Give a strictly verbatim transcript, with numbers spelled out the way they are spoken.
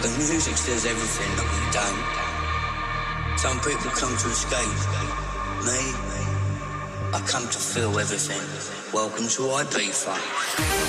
But the music says everything that we don't. Some people come to escape. Me, I come to feel everything. Welcome to Ibiza.